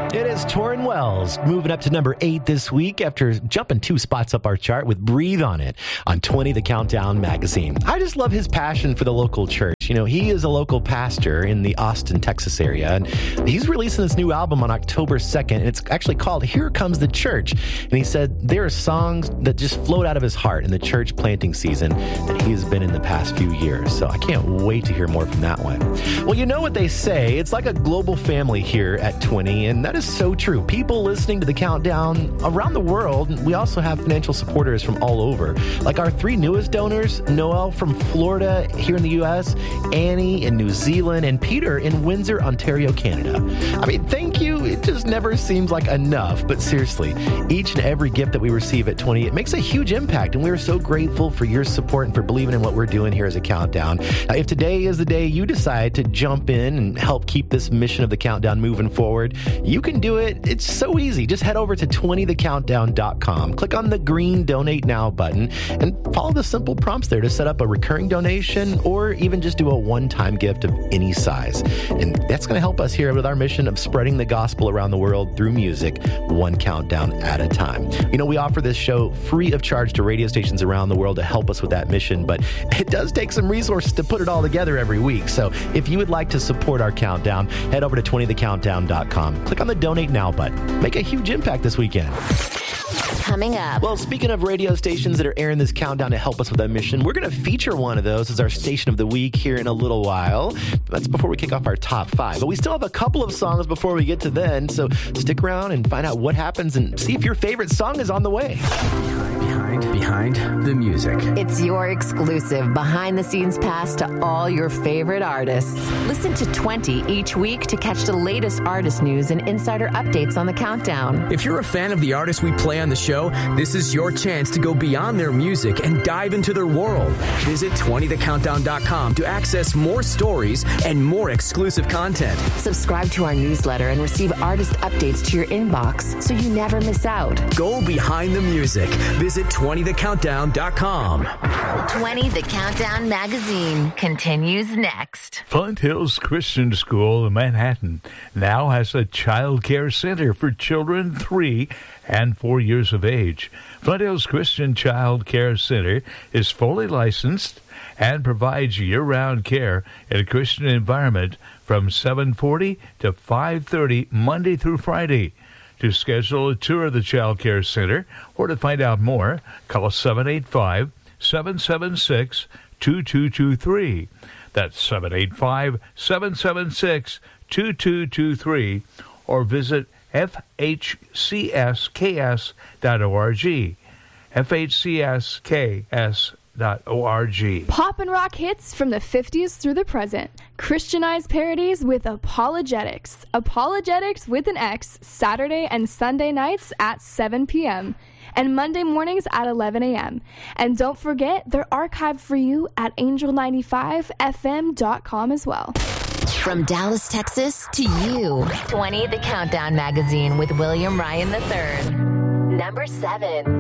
It is Torrin Wells moving up to number 8 this week after jumping 2 spots up our chart with Breathe on It on 20 The Countdown magazine. I just love his passion for the local church. You know, he is a local pastor in the Austin, Texas area, and he's releasing this new album on October 2nd, and it's actually called Here Comes the Church. And he said there are songs that just float out of his heart in the church planting season that he has been in the past few years. So I can't wait to hear more from that one. Well, you know what they say. It's like a global family here at 20, and that is so true. People listening to the Countdown around the world. We also have financial supporters from all over, like our 3 newest donors, Noel from Florida here in the U.S., Annie in New Zealand, and Peter in Windsor, Ontario, Canada. I mean, thank you. It just never seems like enough, but seriously, each and every gift that we receive at 20, it makes a huge impact, and we are so grateful for your support and for believing in what we're doing here as a Countdown. Now, if today is the day you decide to jump in and help keep this mission of the Countdown moving forward, you can do it. It's so easy. Just head over to 20thecountdown.com, click on the green Donate Now button, and follow the simple prompts there to set up a recurring donation or even just do a one-time gift of any size. And that's going to help us here with our mission of spreading the gospel around the world through music, one countdown at a time. You know, we offer this show free of charge to radio stations around the world to help us with that mission, but it does take some resources to put it all together every week. So if you would like to support our Countdown, head over to 20thecountdown.com, click on the Donate Now button. Make a huge impact this weekend. Coming up. Well, speaking of radio stations that are airing this Countdown to help us with that mission, we're going to feature one of those as our station of the week here in a little while. That's before we kick off our top 5. But we still have a couple of songs before we get to then, so stick around and find out what happens and see if your favorite song is on the way. Behind the music. It's your exclusive behind-the-scenes pass to all your favorite artists. Listen to 20 each week to catch the latest artist news and insider updates on the Countdown. If you're a fan of the artists we play on the show, this is your chance to go beyond their music and dive into their world. Visit 20thecountdown.com to access more stories and more exclusive content. Subscribe to our newsletter and receive artist updates to your inbox so you never miss out. Go behind the music. Visit 20thecountdown.com. 20 The Countdown magazine continues next. Flint Hills Christian School in Manhattan now has a child care center for children 3 and 4 years of age. Flint Hills Christian Child Care Center is fully licensed and provides year-round care in a Christian environment from 7:40 to 5:30 Monday through Friday. To schedule a tour of the Child Care Center or to find out more, call 785-776-2223. That's 785-776-2223, or visit fhcsks.org. fhcsks.org. Pop and rock hits from the 50s through the present. Christianized parodies with Apologetics. Apologetics with an X, Saturday and Sunday nights at 7 p.m. and Monday mornings at 11 a.m. And don't forget, they're archived for you at angel95fm.com as well. From Dallas, Texas to you. 20 The Countdown magazine with William Ryan III. Number 7.